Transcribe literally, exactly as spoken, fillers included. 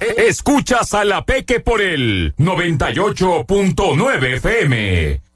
Escuchas a La Peque por el noventa y ocho punto nueve F M.